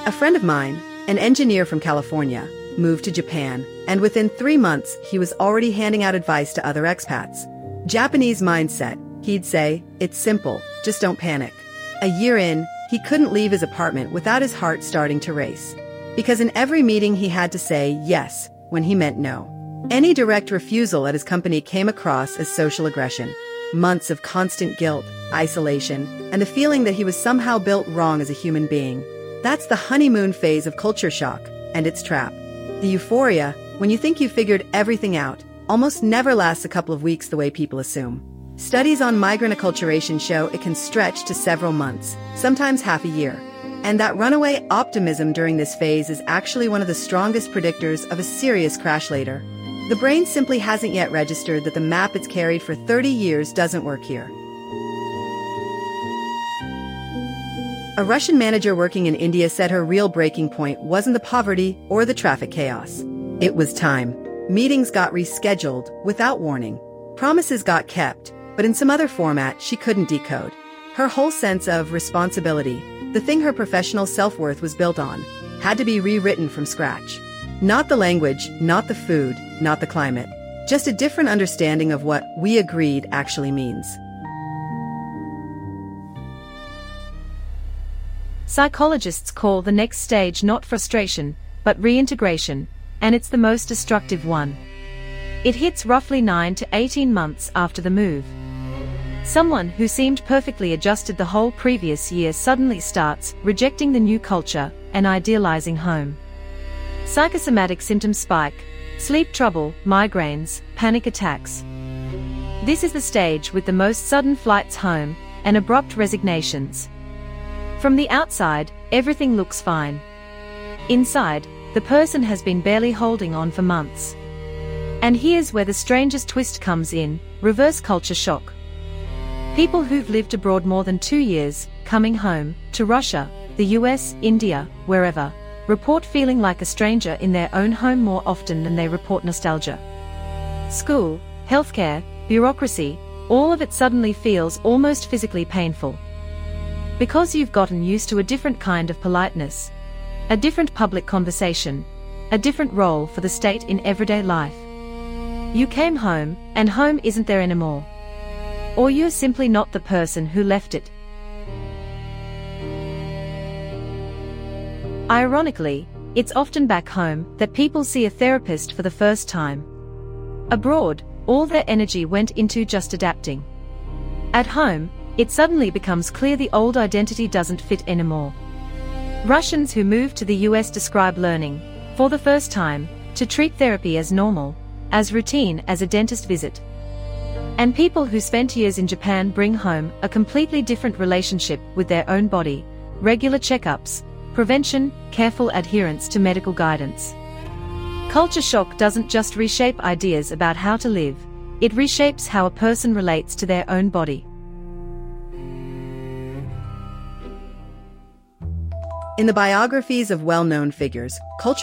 A friend of mine, an engineer from California, moved to Japan, and within 3 months he was already handing out advice to other expats. Japanese mindset, he'd say, it's simple, just don't panic. A year in, he couldn't leave his apartment without his heart starting to race. Because in every meeting he had to say yes when he meant no. Any direct refusal at his company came across as social aggression. Months of constant guilt, isolation, and the feeling that he was somehow built wrong as a human being. That's the honeymoon phase of culture shock, and its trap. The euphoria, when you think you figured everything out, almost never lasts a couple of weeks the way people assume. Studies on migrant acculturation show it can stretch to several months, sometimes half a year. And that runaway optimism during this phase is actually one of the strongest predictors of a serious crash later. The brain simply hasn't yet registered that the map it's carried for 30 years doesn't work here. A Russian manager working in India said her real breaking point wasn't the poverty or the traffic chaos. It was time. Meetings got rescheduled without warning. Promises got kept, but in some other format she couldn't decode. Her whole sense of responsibility, the thing her professional self-worth was built on, had to be rewritten from scratch. Not the language, not the food, not the climate. Just a different understanding of what "we agreed" actually means. Psychologists call the next stage not frustration, but reintegration, and it's the most destructive one. It hits roughly 9 to 18 months after the move. Someone who seemed perfectly adjusted the whole previous year suddenly starts rejecting the new culture and idealizing home. Psychosomatic symptoms spike: sleep trouble, migraines, panic attacks. This is the stage with the most sudden flights home and abrupt resignations. From the outside, everything looks fine. Inside, the person has been barely holding on for months. And here's where the strangest twist comes in: reverse culture shock. People who've lived abroad more than 2 years, coming home, to Russia, the US, India, wherever, report feeling like a stranger in their own home more often than they report nostalgia. School, healthcare, bureaucracy, all of it suddenly feels almost physically painful. Because you've gotten used to a different kind of politeness, a different public conversation, a different role for the state in everyday life. You came home, and home isn't there anymore. Or you're simply not the person who left it. Ironically, it's often back home that people see a therapist for the first time. Abroad, all their energy went into just adapting. At home, it suddenly becomes clear the old identity doesn't fit anymore. Russians who moved to the US describe learning, for the first time, to treat therapy as normal, as routine as a dentist visit. And people who spent years in Japan bring home a completely different relationship with their own body: regular checkups, prevention, careful adherence to medical guidance. Culture shock doesn't just reshape ideas about how to live, it reshapes how a person relates to their own body. In the biographies of well-known figures, culture